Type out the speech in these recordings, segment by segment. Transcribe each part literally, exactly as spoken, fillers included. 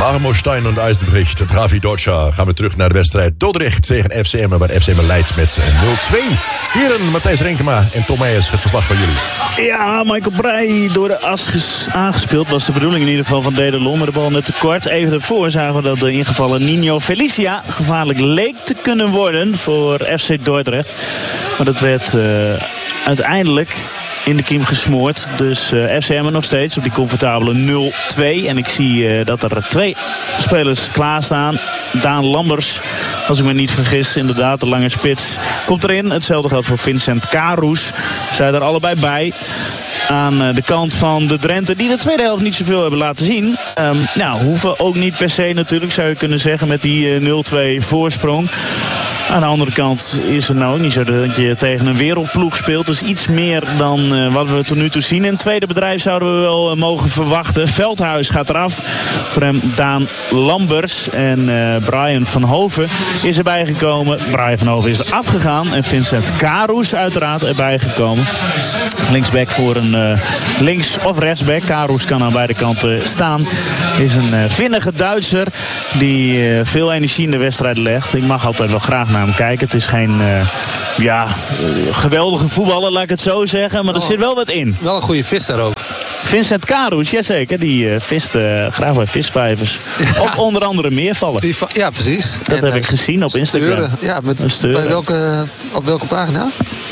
Marmorstein en IJsdenbricht, Travi Dodja. Gaan we terug naar de wedstrijd Dordrecht tegen F C Emmen, waar F C Emmen leidt met nul twee. Heren, Matthijs Renkema en Tom Meijers, het verslag van jullie. Ja, Michael Breij door de as ges- aangespeeld. Was de bedoeling in ieder geval van Dederlom. Maar de bal net te kort. Even daarvoor zagen we dat de ingevallen Nino Felicia gevaarlijk leek te kunnen worden voor F C Dordrecht. Maar dat werd uh, uiteindelijk in de kiem gesmoord. Dus uh, F C Emmen nog steeds op die comfortabele nul twee. En ik zie uh, dat er twee spelers klaarstaan. Daan Lambers, als ik me niet vergis, inderdaad, de lange spits, komt erin. Hetzelfde geldt voor Vincent Karoes. Zij er allebei bij. Aan uh, de kant van de Drenthe, die de tweede helft niet zoveel hebben laten zien. Um, nou, hoeven ook niet per se natuurlijk, zou je kunnen zeggen, met die uh, nul twee voorsprong. Aan de andere kant is het nou ook niet zo dat je tegen een wereldploeg speelt. Dus iets meer dan uh, wat we tot nu toe zien. In het tweede bedrijf zouden we wel uh, mogen verwachten. Veldhuis gaat eraf. Voor hem Daan Lambers. En uh, Brian van Hoven is erbij gekomen. Brian van Hoven is afgegaan. En Vincent Karoes uiteraard erbij gekomen. Linksback voor een uh, links- of rechtsback. Karoes kan aan beide kanten staan. Is een uh, vinnige Duitser die uh, veel energie in de wedstrijd legt. Ik mag altijd wel graag naar hem kijken. Het is geen uh, ja, uh, geweldige voetballer, laat ik het zo zeggen. Maar er zit wel wat in. Wel een goede visser ook. Vincent Karoes, jazeker. Die uh, vist uh, graag bij visvijvers. Ja. Op onder andere meervallen. Die va- ja, precies. Dat en, heb uh, ik gezien op Instagram. Steuren. Ja, met, bij welke, op welke pagina?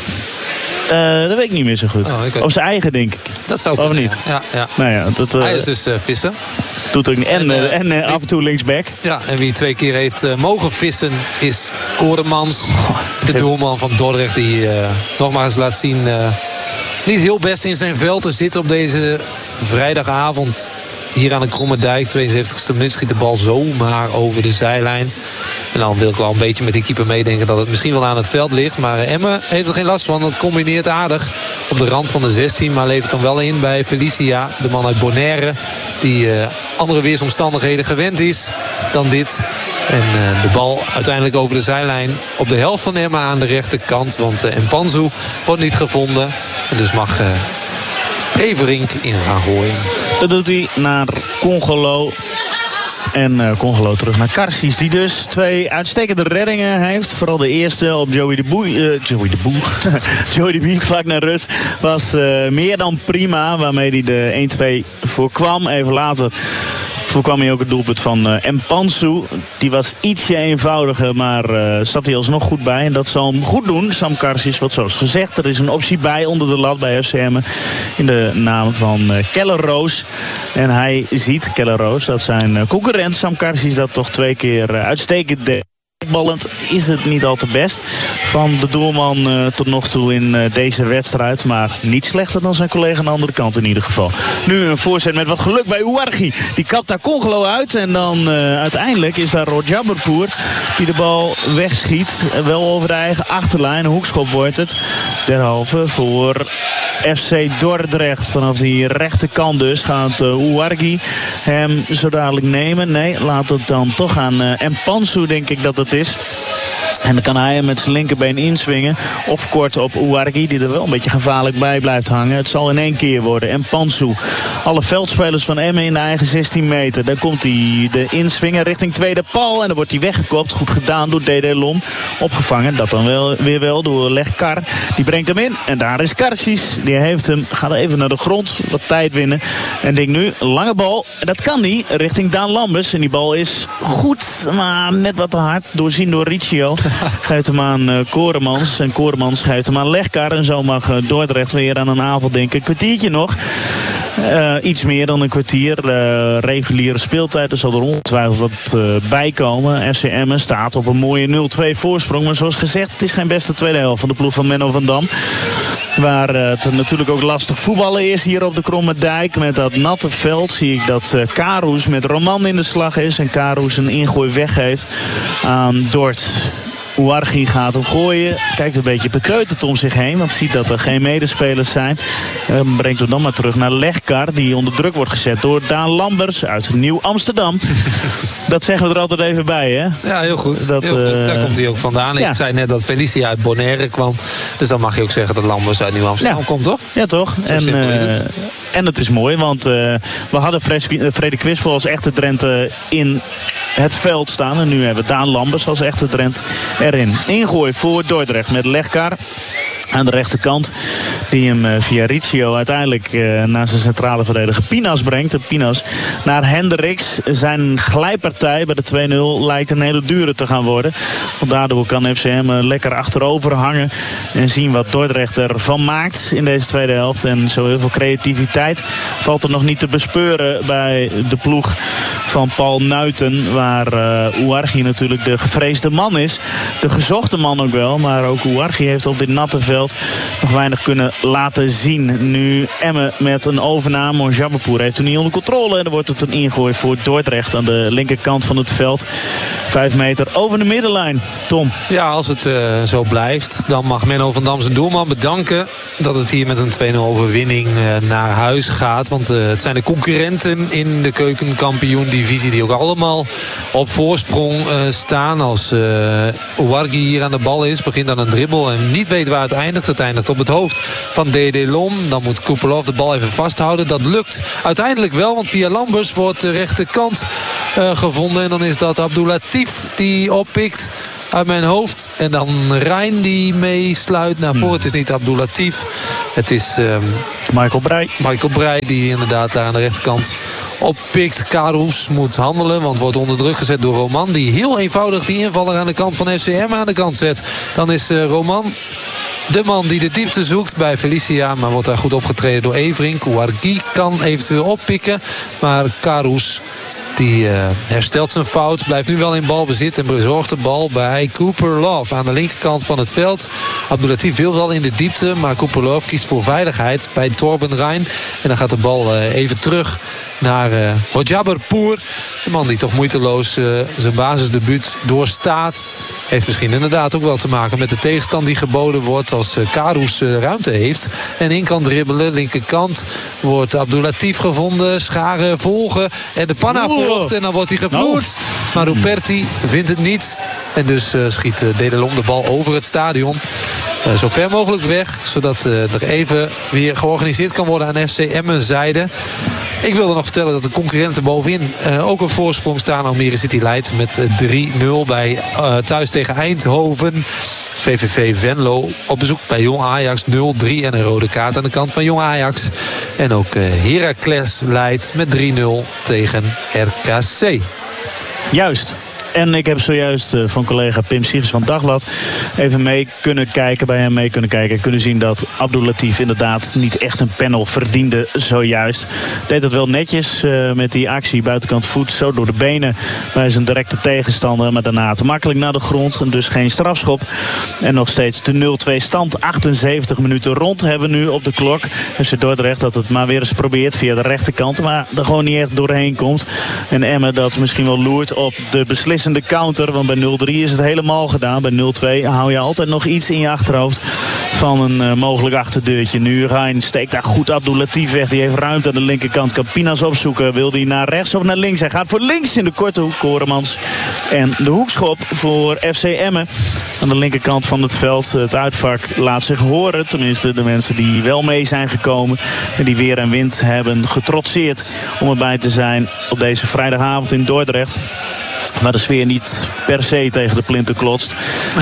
Uh, dat weet ik niet meer zo goed. Oh, okay. Op zijn eigen, denk ik. Dat zou ook niet. Ja, ja. Nou ja, dat, uh, Hij is dus uh, vissen. Doet ook niet. En, en, uh, en uh, af en toe linksback. Ja, en wie twee keer heeft uh, mogen vissen is Koremans. De doelman van Dordrecht die uh, nogmaals laat zien uh, niet heel best in zijn veld te zitten op deze vrijdagavond. Hier aan de Kromme Dijk, tweeënzeventigste minuut, schiet de bal zomaar over de zijlijn. En dan wil ik wel een beetje met die keeper meedenken dat het misschien wel aan het veld ligt. Maar Emmen heeft er geen last van. Het combineert aardig op de rand van de zestien. Maar levert dan wel in bij Felicia, de man uit Bonaire. Die uh, andere weersomstandigheden gewend is dan dit. En uh, de bal uiteindelijk over de zijlijn op de helft van Emmen aan de rechterkant. Want uh, Mpanzu wordt niet gevonden. En dus mag uh, Everink in gaan gooien. Dat doet hij naar Congolo. En uh, Congolo terug naar Karsis, die dus twee uitstekende reddingen heeft. Vooral de eerste op Joey de Boe. Uh, Joey de Boe. Joey de Boe vlak naar rust was uh, meer dan prima. Waarmee hij de één twee voorkwam. Even later voorkwam hij ook het doelpunt van uh, Mpanzu. Die was ietsje eenvoudiger, maar uh, zat hij alsnog goed bij. En dat zal hem goed doen, Sam Karsis. Wat zoals gezegd, er is een optie bij onder de lat bij F C Emmen. In de naam van uh, Keller Roos. En hij ziet, Keller Roos, dat zijn uh, concurrent Sam Karsis dat toch twee keer uh, uitstekend deed. Ballend is het niet al te best van de doelman uh, tot nog toe in uh, deze wedstrijd. Maar niet slechter dan zijn collega aan de andere kant in ieder geval. Nu een voorzet met wat geluk bij Ouarghi. Die kapt daar Congolo uit. En dan uh, uiteindelijk is daar Rojaberpour die de bal wegschiet. Uh, wel over de eigen achterlijn. Een hoekschop wordt het. Derhalve voor F C Dordrecht. Vanaf die rechterkant dus gaat uh, Ouarghi hem zo dadelijk nemen. Nee, laat het dan toch aan uh, Mpanzu, denk ik dat het is. En dan kan hij hem met zijn linkerbeen inswingen. Of kort op Ouarghi, die er wel een beetje gevaarlijk bij blijft hangen. Het zal in één keer worden. En Mpanzu. Alle veldspelers van Emmen in de eigen zestien meter. Daar komt hij de inswingen richting tweede paal. En dan wordt hij weggekopt. Goed gedaan door Dederlom. Opgevangen. Dat dan wel, weer wel door Legkar. Die brengt hem in. En daar is Karsis. Die heeft hem. Gaat even naar de grond. Wat tijd winnen. En denkt nu, lange bal. Dat kan hij. Richting Daan Lambers. En die bal is goed. Maar net wat te hard. Doorzien door Riccio. Geeft hem aan uh, Koremans. En Koremans geeft hem aan Legkar. En zo mag uh, Dordrecht weer aan een avond denken. Een kwartiertje nog. Uh, iets meer dan een kwartier. Uh, reguliere speeltijd. Er zal er ongetwijfeld wat uh, bij komen. F C Emmen staat op een mooie nul twee voorsprong. Maar zoals gezegd, het is geen beste tweede helft van de ploeg van Menno van Dam. Waar uh, het natuurlijk ook lastig voetballen is hier op de Kromme Dijk. Met dat natte veld zie ik dat uh, Karoes met Roman in de slag is. En Karoes een ingooi weggeeft aan Dort. Ouarghi gaat hem gooien. Kijkt een beetje beteuterd om zich heen. Want ziet dat er geen medespelers zijn. Uh, brengt hem dan maar terug naar Legkar. Die onder druk wordt gezet door Daan Lambers uit Nieuw-Amsterdam. Dat zeggen we er altijd even bij, hè? Ja, heel goed. Dat, heel goed. Uh, Daar komt hij ook vandaan. Ja. Ik zei net dat Felicia uit Bonaire kwam. Dus dan mag je ook zeggen dat Lambers uit Nieuw-Amsterdam ja. komt, toch? Ja, toch? Zo en, simpel uh, is het. En het is mooi, want uh, we hadden Frede Kwispel als echte Drenthe in het veld staan. En nu hebben we Daan Lambers als echte Drenthe erin. Ingooi voor Dordrecht met Legkar aan de rechterkant. Die hem uh, via Riccio uiteindelijk uh, naar zijn centrale verdediger Pinas brengt. En Pinas naar Hendricks. Zijn glijpartij bij de twee nul lijkt een hele dure te gaan worden. Want daardoor kan F C M uh, lekker achterover hangen. En zien wat Dordrecht ervan maakt in deze tweede helft. En zo heel veel creativiteit valt er nog niet te bespeuren bij de ploeg van Paul Nuiten. Waar uh, Ouarghi natuurlijk de gevreesde man is. De gezochte man ook wel. Maar ook Ouarghi heeft op dit natte veld nog weinig kunnen laten zien. Nu Emmen met een overname. Jabapour heeft hem niet onder controle. En dan wordt het een ingooi voor Dordrecht aan de linkerkant van het veld. Vijf meter over de middenlijn. Tom. Ja, als het uh, zo blijft, dan mag Menno van Dam zijn doelman bedanken dat het hier met een twee nul overwinning uh, naar huis gaat. Want uh, het zijn de concurrenten in de keukenkampioen-divisie die ook allemaal op voorsprong uh, staan. Als uh, Ouarghi hier aan de bal is, begint aan een dribbel en niet weet waar het eindigt. Het eindigt op het hoofd van Dedelom. Dan moet Koepelhoff de bal even vasthouden. Dat lukt uiteindelijk wel, want via Lambers wordt de rechterkant uh, gevonden. En dan is dat Abdoulatif die oppikt uit mijn hoofd. En dan Rijn die meesluit naar voren. Het is niet Abdoulatif. Het is um, Michael Breij. Michael Breij die inderdaad daar aan de rechterkant oppikt. Karoes moet handelen, want wordt onder druk gezet door Roman. Die heel eenvoudig die invaller aan de kant van F C M aan de kant zet. Dan is uh, Roman de man die de diepte zoekt bij Felicia. Maar wordt daar goed opgetreden door Everink. Ouarghi kan eventueel oppikken. Maar Karoes die uh, herstelt zijn fout. Blijft nu wel in balbezit en bezorgt de bal bij Cooper Love aan de linkerkant van het veld. Abdoulatif wil wel in de diepte, maar Cooper Love kiest voor veiligheid bij Torben Rijn. En dan gaat de bal uh, even terug naar uh, Hojaberpour. De man die toch moeiteloos uh, zijn basisdebuut doorstaat. Heeft misschien inderdaad ook wel te maken met de tegenstand die geboden wordt als uh, Karoes uh, ruimte heeft. En in kan dribbelen. Linkerkant wordt Abdoulatif gevonden. Scharen volgen. En de panna volgt. En dan wordt hij gevloerd. Maar Ruperti vindt het niet. En dus uh, schiet uh, Dedelom de bal over het stadion. Uh, zo ver mogelijk weg. Zodat uh, er even weer georganiseerd kan worden aan F C Emmen zijde. Ik wilde nog vertellen dat de concurrenten bovenin uh, ook een voorsprong staan. Almere City leidt met drie nul bij uh, thuis tegen Eindhoven. V V V Venlo op bezoek bij Jong Ajax nul drie en een rode kaart aan de kant van Jong Ajax. En ook uh, Heracles leidt met drie nul tegen R K C. Juist. En ik heb zojuist uh, van collega Pim Siegers van Dagblad even mee kunnen kijken, bij hem mee kunnen kijken. En kunnen zien dat Abdoulatif inderdaad niet echt een panel verdiende zojuist. Deed het wel netjes uh, met die actie, buitenkant voet, zo door de benen bij zijn directe tegenstander. Maar daarna te makkelijk naar de grond en dus geen strafschop. En nog steeds de nul twee stand. achtenzeventig minuten rond hebben we nu op de klok. F C Dordrecht dat het maar weer eens probeert via de rechterkant. Maar er gewoon niet echt doorheen komt. En Emmen dat misschien wel loert op de beslissing. De counter, want bij nul drie is het helemaal gedaan. Bij nul twee hou je altijd nog iets in je achterhoofd van een uh, mogelijk achterdeurtje. Nu Rijn steekt daar goed Abdoulatif weg. Die heeft ruimte aan de linkerkant. Kan Pinas opzoeken. Wil hij naar rechts of naar links? Hij gaat voor links in de korte hoek. Koremans. En de hoekschop voor F C Emmen. Aan de linkerkant van het veld. Het uitvak laat zich horen. Tenminste de mensen die wel mee zijn gekomen. En die weer en wind hebben getrotseerd om erbij te zijn op deze vrijdagavond in Dordrecht. Maar de sfeer niet per se tegen de plinten klotst.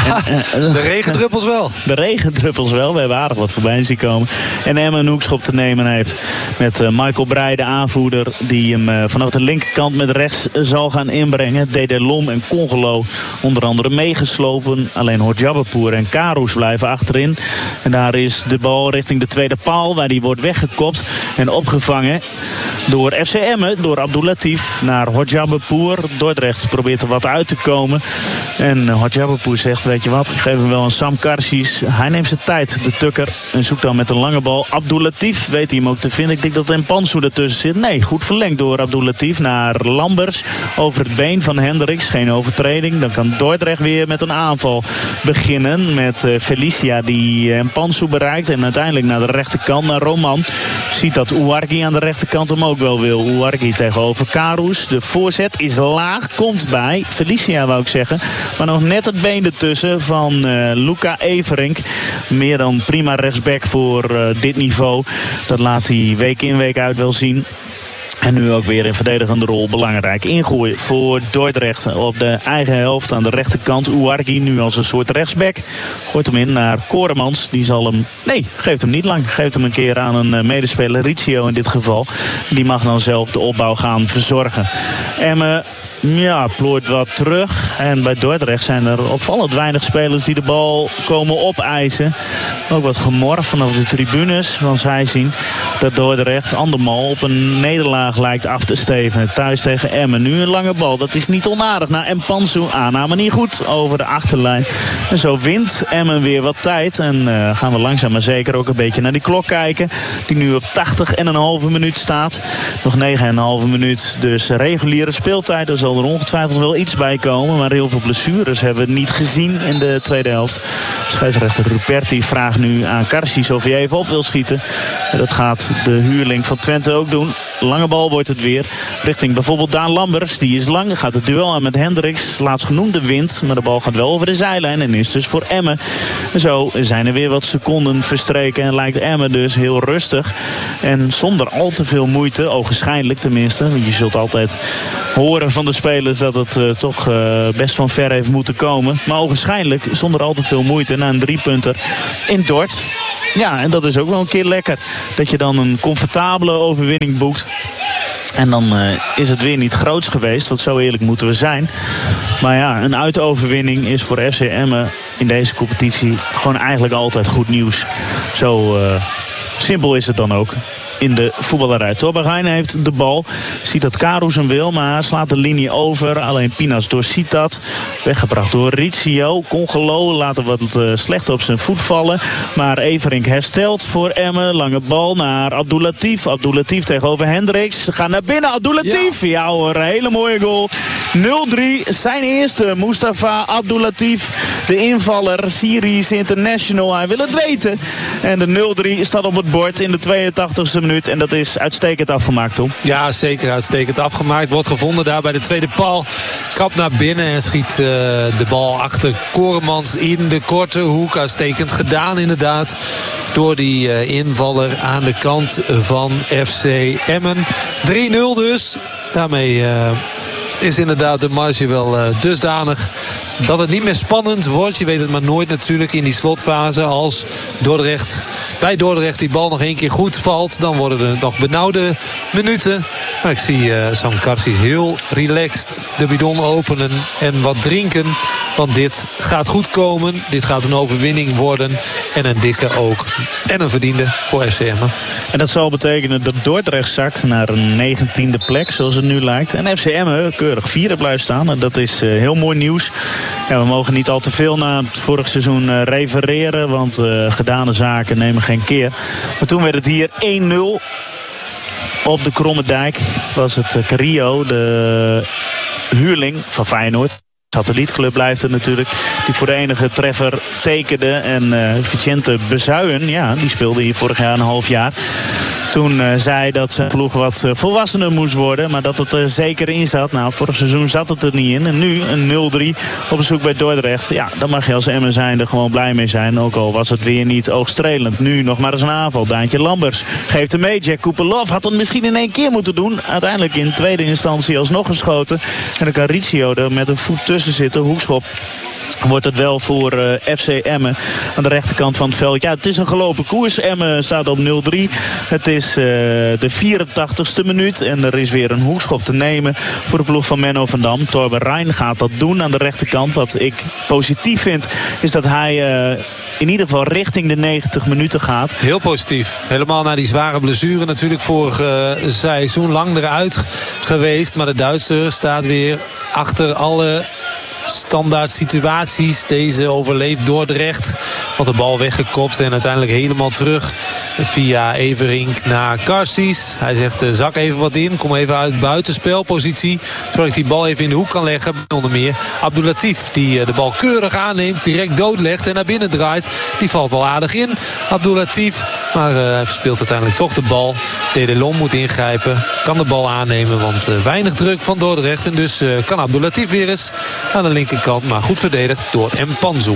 En, de regendruppels wel. De regendruppels wel. We hebben aardig wat voorbij zien komen. En Emmen een hoekschop te nemen heeft. Met uh, Michael Breij, de aanvoerder. Die hem uh, vanaf de linkerkant met rechts zal gaan inbrengen. Dedelom en Congolo onder andere meegeslopen. Alleen Hojaberpour en Karoes blijven achterin. En daar is de bal richting de tweede paal. Waar die wordt weggekopt en opgevangen door F C Emmen. Door Abdoulatif naar Hojaberpour. Dordrecht probeert probeert er wat uit te komen. En uh, Hadjabapour zegt, weet je wat, ik geef hem wel een Sam Karsies. Hij neemt zijn tijd, de tukker. En zoekt dan met een lange bal Abdul Latif. Weet hij hem ook te vinden. Ik denk dat Mpansu ertussen zit. Nee, goed verlengd door Abdul Latif naar Lambers. Over het been van Hendricks. Geen overtreding. Dan kan Dordrecht weer met een aanval beginnen. Met uh, Felicia die uh, Mpansu bereikt. En uiteindelijk naar de rechterkant naar Roman. Ziet dat Ouarghi aan de rechterkant hem ook wel wil. Ouarghi tegenover Karoes. De voorzet is laag. Komt bij Felicia, wou ik zeggen. Maar nog net het been ertussen van uh, Luca Everink. Meer dan prima rechtsback voor uh, dit niveau. Dat laat hij week in week uit wel zien. En nu ook weer in verdedigende rol belangrijk. Ingooi voor Dordrecht op de eigen helft aan de rechterkant. Ouarghi nu als een soort rechtsback. Gooit hem in naar Koremans. Die zal hem... Nee, geeft hem niet lang. Geeft hem een keer aan een medespeler, Riccio in dit geval. Die mag dan zelf de opbouw gaan verzorgen. Emmen... Ja, plooit wat terug. En bij Dordrecht zijn er opvallend weinig spelers die de bal komen opeisen. Ook wat gemor vanaf de tribunes. Want zij zien dat Dordrecht andermaal op een nederlaag lijkt af te stevenen. Thuis tegen Emmen. Nu een lange bal. Dat is niet onaardig naar Mpansu. Aanname niet goed over de achterlijn. En zo wint Emmen weer wat tijd. En uh, gaan we langzaam maar zeker ook een beetje naar die klok kijken. Die nu op tachtig en een halve minuut staat. Nog negen en een halve minuut. Dus reguliere speeltijd. Dat is er ongetwijfeld wel iets bij komen. Maar heel veel blessures hebben we niet gezien in de tweede helft. Scheidsrechter Ruperti vraagt nu aan Karsies of hij even op wil schieten. En dat gaat de huurling van Twente ook doen. Lange bal wordt het weer. Richting bijvoorbeeld Daan Lambers. Die is lang. Gaat het duel aan met Hendricks. Laatstgenoemde wint. Maar de bal gaat wel over de zijlijn. En is dus voor Emmen. En zo zijn er weer wat seconden verstreken. En lijkt Emmen dus heel rustig. En zonder al te veel moeite. Ogenschijnlijk tenminste. Want je zult altijd horen van de spelers dat het uh, toch uh, best van ver heeft moeten komen. Maar ogenschijnlijk zonder al te veel moeite na een driepunter in Dort. Ja, en dat is ook wel een keer lekker. Dat je dan een comfortabele overwinning boekt. En dan uh, is het weer niet groots geweest. Want zo eerlijk moeten we zijn. Maar ja, een uitoverwinning is voor F C Emmen in deze competitie gewoon eigenlijk altijd goed nieuws. Zo uh, simpel is het dan ook. In de voetballerij. Torbergijn heeft de bal. Ziet dat Karoes hem wil, maar slaat de linie over. Alleen Pinas doorziet dat. Weggebracht door Riccio. Congolo laat er wat uh, slecht op zijn voet vallen. Maar Everink herstelt voor Emmen. Lange bal naar Abdul Latif. Abdul Latif tegenover Hendricks. Ze gaan naar binnen. Abdul Latif. Ja, ja hoor, een hele mooie goal. nul drie. Zijn eerste. Mustafa Abdul Latif. De invaller. Syrisch International. Hij wil het weten. En de nul drie staat op het bord in de tweeëntachtigste minuut. En dat is uitstekend afgemaakt, Tom. Ja, zeker uitstekend afgemaakt. Wordt gevonden daar bij de tweede paal. Kapt naar binnen en schiet uh, de bal achter Koremans in de korte hoek. Uitstekend gedaan inderdaad. Door die uh, invaller aan de kant van F C Emmen. drie nul dus. Daarmee uh, is inderdaad de marge wel uh, dusdanig dat het niet meer spannend wordt. Je weet het maar nooit natuurlijk in die slotfase. Als Dordrecht, bij Dordrecht die bal nog één keer goed valt, dan worden er nog benauwde minuten. Maar ik zie uh, Sam Karsies heel relaxed de bidon openen en wat drinken. Want dit gaat goed komen. Dit gaat een overwinning worden. En een dikke ook. En een verdiende voor F C Emmen. En dat zal betekenen dat Dordrecht zakt naar een negentiende plek, zoals het nu lijkt. En F C Emmen keurig vierde blijft staan. En dat is uh, heel mooi nieuws. Ja, we mogen niet al te veel na het vorig seizoen uh, refereren. Want uh, gedane zaken nemen geen keer. Maar toen werd het hier één nul. Op de Kromme Dijk was het uh, Carrillo, de huurling van Feyenoord. Satellietclub blijft het natuurlijk. Die voor de enige treffer tekende. En uh, Vicente Bezuijen, ja, die speelde hier vorig jaar een half jaar. Toen uh, zei dat zijn ploeg wat uh, volwassener moest worden. Maar dat het er zeker in zat. Nou, vorig seizoen zat het er niet in. En nu een nul drie op bezoek bij Dordrecht. Ja, daar mag je als Emmen zijnde gewoon blij mee zijn. Ook al was het weer niet oogstrelend. Nu nog maar eens een aanval. Daantje Lambers geeft hem mee. Jack Koepelov had het misschien in één keer moeten doen. Uiteindelijk in tweede instantie alsnog geschoten. En dan kan Riccio er met een voet tussen zitten. Hoekschop. Wordt het wel voor uh, F C Emmen aan de rechterkant van het veld. Ja, het is een gelopen koers. Emmen staat op nul drie. Het is uh, de vierentachtigste minuut. En er is weer een hoekschop te nemen voor de ploeg van Menno van Dam. Torbergijn gaat dat doen aan de rechterkant. Wat ik positief vind, is dat hij uh, in ieder geval richting de negentig minuten gaat. Heel positief. Helemaal na die zware blessure natuurlijk vorig uh, seizoen lang eruit geweest. Maar de Duitser staat weer achter alle standaard situaties. Deze overleeft Dordrecht. Want de bal weggekopt en uiteindelijk helemaal terug via Everink naar Karsies. Hij zegt uh, zak even wat in. Kom even uit buitenspelpositie. Zodat ik die bal even in de hoek kan leggen. Onder meer Abdulatif die uh, de bal keurig aanneemt. Direct doodlegt en naar binnen draait. Die valt wel aardig in. Abdulatif. Maar uh, hij verspeelt uiteindelijk toch de bal. Dedelon moet ingrijpen. Kan de bal aannemen. Want uh, weinig druk van Dordrecht. En dus uh, kan Abdulatif weer eens aan de linkerkant. Maar goed verdedigd door Mpanzu.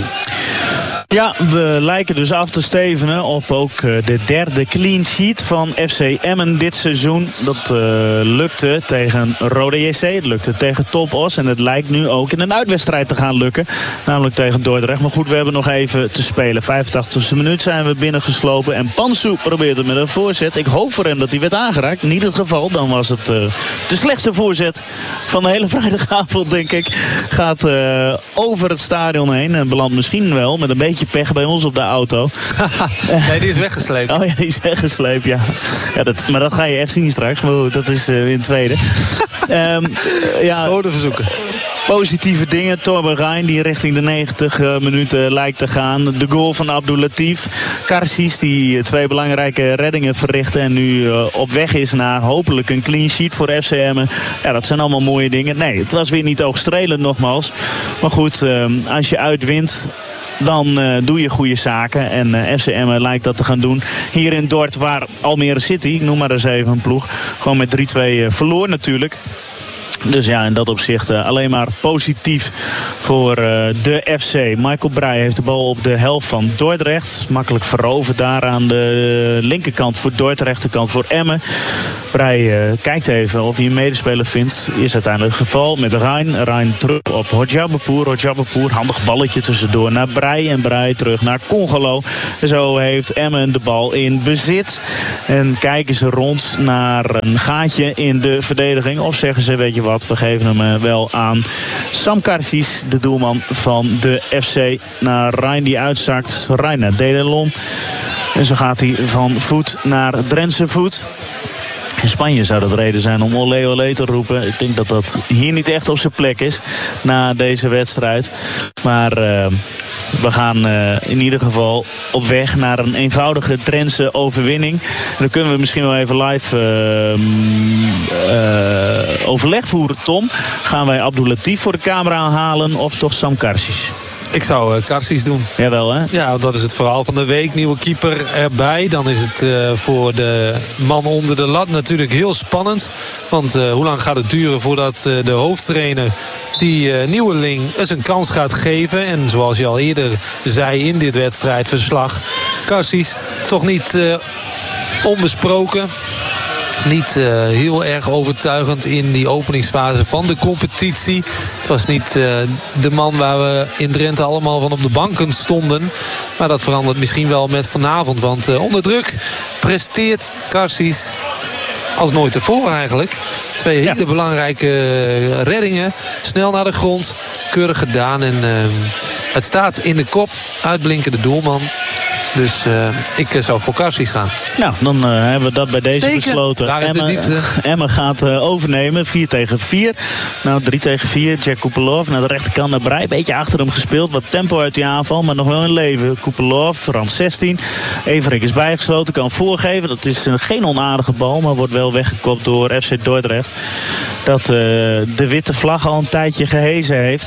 Ja, we lijken dus af te stevenen op ook de derde clean sheet van F C Emmen dit seizoen. Dat uh, lukte tegen Roda J C, het lukte tegen Top Os. En het lijkt nu ook in een uitwedstrijd te gaan lukken. Namelijk tegen Dordrecht. Maar goed, we hebben nog even te spelen. vijfentachtigste minuut zijn we binnengeslopen. En Pansu probeert het met een voorzet. Ik hoop voor hem dat hij werd aangeraakt. Niet het geval. Dan was het uh, de slechtste voorzet van de hele vrijdagavond, denk ik. Gaat uh, over het stadion heen. En belandt misschien wel met een beetje pech bij ons op de auto. Nee, die is weggesleept. Oh ja, die is weggesleept, ja. ja dat, maar dat ga je echt zien straks. Maar goed, dat is uh, in het tweede. um, ja, Rode verzoeken. Positieve dingen. Torben Rijn die richting de negentig uh, minuten lijkt te gaan. De goal van Abdulatif. Karsies die twee belangrijke reddingen verrichtte. En nu uh, op weg is naar hopelijk een clean sheet voor F C Emmen. Ja, dat zijn allemaal mooie dingen. Nee, het was weer niet oogstrelend nogmaals. Maar goed, uh, als je uitwint, dan uh, doe je goede zaken. En uh, F C Emmen lijkt dat te gaan doen. Hier in Dort, waar Almere City, noem maar eens even een ploeg, gewoon met drie twee uh, verloor natuurlijk. Dus ja, in dat opzicht uh, alleen maar positief voor uh, de F C. Michael Breij heeft de bal op de helft van Dordrecht. Makkelijk veroverd daar aan de linkerkant voor Dordrecht, rechterkant voor Emmen. Breij uh, kijkt even of hij een medespeler vindt. Is uiteindelijk het geval met Rijn. Rijn terug op Hojabapour. Hojabapour, handig balletje tussendoor naar Breij. En Breij terug naar Congolo. En zo heeft Emmen de bal in bezit. En kijken ze rond naar een gaatje in de verdediging. Of zeggen ze, weet je wat, we geven hem wel aan Sam Karsies, de doelman van de F C. Naar Rijn die uitzakt. Rijn naar Dedelon. En zo gaat hij van voet naar Drentse voet. In Spanje zou dat reden zijn om olé olé te roepen. Ik denk dat dat hier niet echt op zijn plek is na deze wedstrijd. Maar uh, we gaan uh, in ieder geval op weg naar een eenvoudige Drentse overwinning. En dan kunnen we misschien wel even live uh, uh, overleg voeren, Tom. Gaan wij Abdulatif voor de camera halen of toch Sam Karsies? Ik zou uh, Karsies doen. Jawel, hè? Ja, dat is het verhaal van de week. Nieuwe keeper erbij. Dan is het uh, voor de man onder de lat natuurlijk heel spannend. Want uh, hoe lang gaat het duren voordat uh, de hoofdtrainer die uh, nieuweling eens een kans gaat geven. En zoals je al eerder zei in dit wedstrijdverslag, Karsies toch niet uh, onbesproken. Niet uh, heel erg overtuigend in die openingsfase van de competitie. Het was niet uh, de man waar we in Drenthe allemaal van op de banken stonden. Maar dat verandert misschien wel met vanavond. Want uh, onder druk presteert Karsies als nooit tevoren eigenlijk. Twee hele ja. belangrijke uh, reddingen. Snel naar de grond. Keurig gedaan. En uh, het staat in de kop. Uitblinkende doelman. Dus uh, ik uh, zou voor Karsies gaan. Nou, dan uh, hebben we dat bij deze Steken. besloten. Daar is Emma, de diepte. Emma gaat uh, overnemen. vier tegen vier. Nou, drie tegen vier. Jack Kupelov naar de rechterkant naar Breij. Beetje achter hem gespeeld. Wat tempo uit die aanval. Maar nog wel in leven. Kupelov, rand zestien. Everink is bijgesloten. Kan voorgeven. Dat is uh, geen onaardige bal. Maar wordt wel weggekopt door F C Dordrecht. Dat uh, de witte vlag al een tijdje gehezen heeft.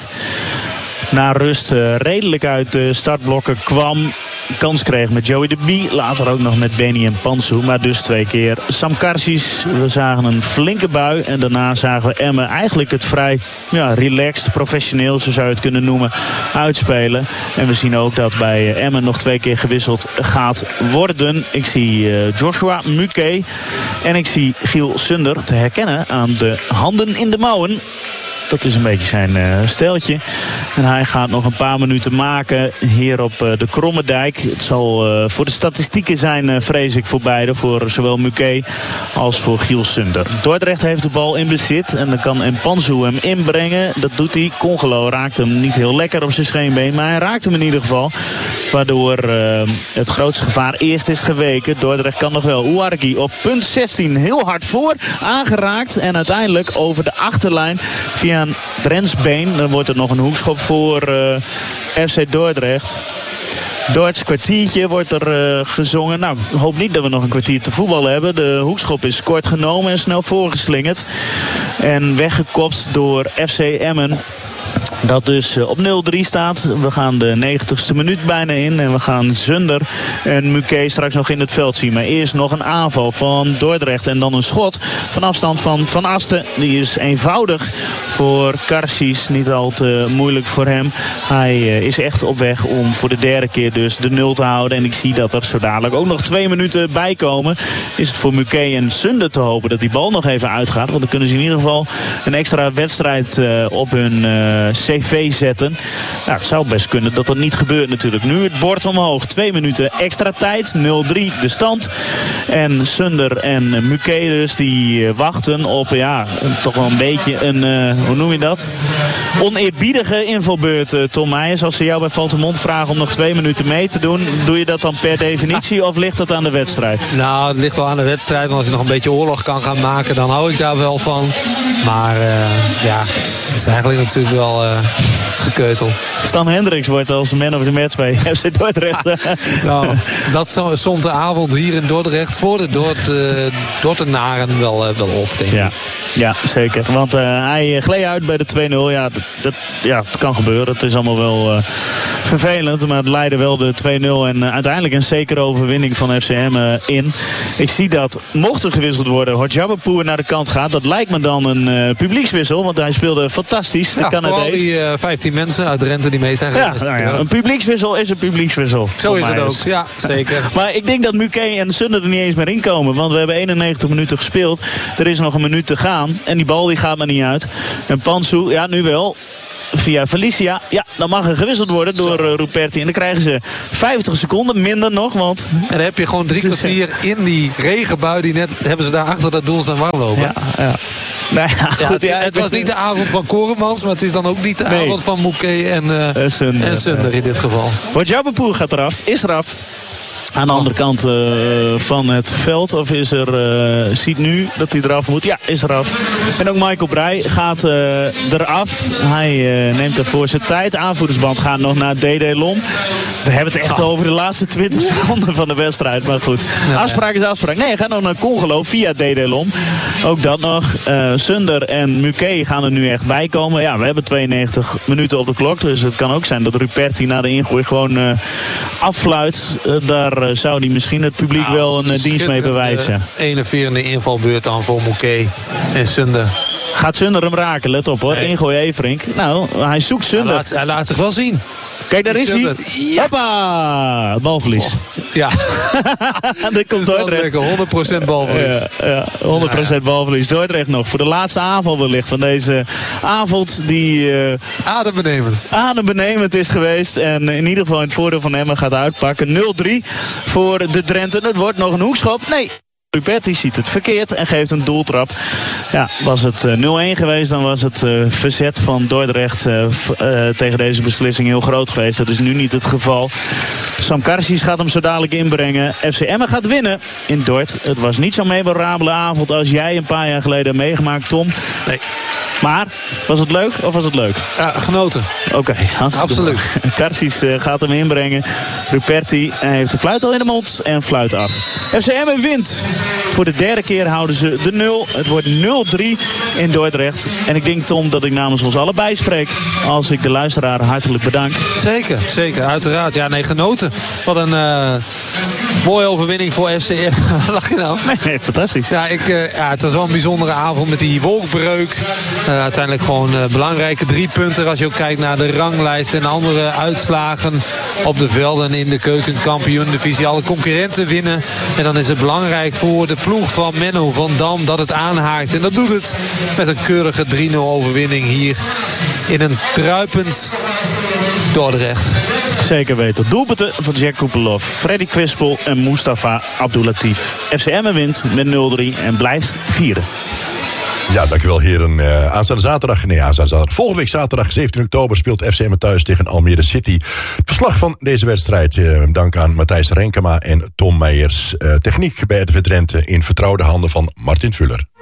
Na rust uh, redelijk uit de startblokken kwam. Kans kreeg met Joey de Bie. Later ook nog met Benny en Pansu. Maar dus twee keer Sam Karsies. We zagen een flinke bui. En daarna zagen we Emmen eigenlijk het vrij ja, relaxed, professioneel, zo zou je het kunnen noemen, uitspelen. En we zien ook dat bij Emmen nog twee keer gewisseld gaat worden. Ik zie uh, Joshua Muke. En ik zie Giel Sunder te herkennen aan de handen in de mouwen. Dat is een beetje zijn uh, steltje. En hij gaat nog een paar minuten maken hier op uh, de Krommedijk. Het zal uh, voor de statistieken zijn, uh, vrees ik, voor beide. Voor zowel Muke als voor Giel Sunder. Dordrecht heeft de bal in bezit. En dan kan Mpanzu hem inbrengen. Dat doet hij. Congolo raakt hem niet heel lekker op zijn scheenbeen. Maar hij raakt hem in ieder geval. Waardoor uh, het grootste gevaar eerst is geweken. Dordrecht kan nog wel. Ouarki op punt zestien heel hard voor. Aangeraakt. En uiteindelijk over de achterlijn via Christian Drensbeen. Dan wordt er nog een hoekschop voor uh, F C Dordrecht. Duits kwartiertje wordt er uh, gezongen. Nou, ik hoop niet dat we nog een kwartier te voetballen hebben. De hoekschop is kort genomen en snel voorgeslingerd. En weggekopt door F C Emmen. Dat dus op nul drie staat. We gaan de negentigste minuut bijna in. En we gaan Zunder en Muquet straks nog in het veld zien. Maar eerst nog een aanval van Dordrecht. En dan een schot van afstand van Van Asten. Die is eenvoudig voor Karsies. Niet al te moeilijk voor hem. Hij is echt op weg om voor de derde keer dus de nul te houden. En ik zie dat er zo dadelijk ook nog twee minuten bij komen. Is het voor Muquet en Zunder te hopen dat die bal nog even uitgaat. Want dan kunnen ze in ieder geval een extra wedstrijd uh, op hun uh, C V zetten. Nou, het zou best kunnen dat dat niet gebeurt natuurlijk. Nu het bord omhoog. Twee minuten extra tijd. nul drie de stand. En Sunder en Muquet dus die wachten op ja, toch wel een beetje een, uh, hoe noem je dat? Oneerbiedige invalbeurt, uh, Tom Meijers. Als ze jou bij Valtemont vragen om nog twee minuten mee te doen, doe je dat dan per definitie of ligt dat aan de wedstrijd? Nou, het ligt wel aan de wedstrijd. Want als je nog een beetje oorlog kan gaan maken, dan hou ik daar wel van. Maar uh, ja, het is eigenlijk natuurlijk wel uh, gekeutel. Stan Hendricks wordt als man of the match bij F C Dordrecht. Nou, dat stond de avond hier in Dordrecht voor de Dort, uh, Dortenaren wel, uh, wel op, denk ik. Ja. Ja, zeker. Want uh, hij gleed uit bij de twee nul. Ja, dat, dat, ja, het kan gebeuren. Het is allemaal wel uh, vervelend. Maar het leidde wel de twee nul. En uh, uiteindelijk een zekere overwinning van F C M uh, in. Ik zie dat, mocht er gewisseld worden, Hodjabapour naar de kant gaat. Dat lijkt me dan een uh, publiekswissel. Want hij speelde fantastisch. De ja, Canadees. Vooral die uh, vijftien mensen uit Drenthe die mee zijn geweest. Ja, nou ja, een publiekswissel is een publiekswissel. Zo is het ook. Ja, zeker. Maar ik denk dat Muquet en Sunder er niet eens meer in komen. Want we hebben eenennegentig minuten gespeeld. Er is nog een minuut te gaan. En die bal die gaat maar niet uit. En Pansu, ja nu wel. Via Felicia. Ja, dan mag er gewisseld worden door uh, Ruperti. En dan krijgen ze vijftig seconden, minder nog. Want... En dan heb je gewoon drie kwartier in die regenbui. Die net hebben ze daar achter dat doel staan warmlopen. Ja, ja. Nou ja, goed, ja, het, ja, het was niet de avond van Koremans. Maar het is dan ook niet de nee. avond van Muquet en, uh, en Sunder, en Sunder in dit geval. Hodjabapour gaat eraf. Is eraf. Aan de andere kant uh, van het veld. Of is er, uh, ziet nu dat hij eraf moet. Ja, is eraf. En ook Michael Breij gaat uh, eraf. Hij uh, neemt ervoor zijn tijd. Aanvoerdersband gaat nog naar D D Lom. We hebben het echt oh. over de laatste twintig seconden van de wedstrijd. Maar goed, nou, afspraak is afspraak. Nee, hij gaat nog naar Congelo via D D Lom. Ook dat nog. Uh, Sunder en Muquet gaan er nu echt bij komen. Ja, we hebben tweeënnegentig minuten op de klok. Dus het kan ook zijn dat Ruperti na de ingooi gewoon uh, affluit. Uh, daar uh, zou hij misschien het publiek nou, wel een uh, dienst mee bewijzen. Enerverende invalbeurt dan voor Muquet en Sunder. Gaat Sunder hem raken, let op hoor. Nee. Ingooi Everink. Nou, hij zoekt Sunder. Hij laat, hij laat zich wel zien. Kijk, daar is hij. Ja. Hoppa! Balverlies. Oh, ja. Dat komt Dordrecht. honderd procent balverlies. Ja, ja, honderd procent ja, ja. balverlies. Dordrecht nog. Voor de laatste aanval wellicht van deze avond. Die uh, adembenemend. adembenemend is geweest. En in ieder geval in het voordeel van Emmen gaat uitpakken. nul drie voor de Drenthe. Het wordt nog een hoekschop. Nee. Ruperti ziet het verkeerd en geeft een doeltrap. Ja, was het uh, nul één geweest, dan was het uh, verzet van Dordrecht uh, f- uh, tegen deze beslissing heel groot geweest. Dat is nu niet het geval. Sam Karsies gaat hem zo dadelijk inbrengen. F C Emmen gaat winnen in Dort. Het was niet zo'n memorabele avond als jij een paar jaar geleden hebt meegemaakt, Tom. Nee. Maar, was het leuk of was het leuk? Ja, genoten. Oké, okay, absoluut. Karsies uh, gaat hem inbrengen. Ruperti heeft de fluit al in de mond en fluit af. F C Emmen wint. Voor de derde keer houden ze de nul. Het wordt nul drie in Dordrecht. En ik denk, Tom, dat ik namens ons allebei spreek. Als ik de luisteraar hartelijk bedank. Zeker, zeker. Uiteraard. Ja, nee, genoten. Wat een uh, mooie overwinning voor F C M. Wat lach je nou? Nee, fantastisch. Ja, ik, uh, ja, het was wel een bijzondere avond met die wolkbreuk. Uh, uiteindelijk gewoon uh, belangrijke drie punten. Als je ook kijkt naar de ranglijst en andere uitslagen op de velden in de keukenkampioen-divisie. Alle concurrenten winnen. En dan is het belangrijk voor de ploeg van Menno van Dam dat het aanhaakt. En dat doet het met een keurige drie nul overwinning hier in een druipend Dordrecht. Zeker weten. Doelpunten van Jack Koepelhoff, Freddy Kwispel en Mustafa Abdoulatif. F C Emmen wint met nul drie en blijft vieren. Ja, dankjewel heren. Uh, aanstaande zaterdag, nee, aanstaande zaterdag. Volgende week zaterdag, zeventien oktober, speelt F C Emmen thuis tegen Almere City. Het verslag van deze wedstrijd, uh, dank aan Matthijs Renkema en Tom Meijers. Uh, techniek bij R T V Drenthe in vertrouwde handen van Martin Vuller.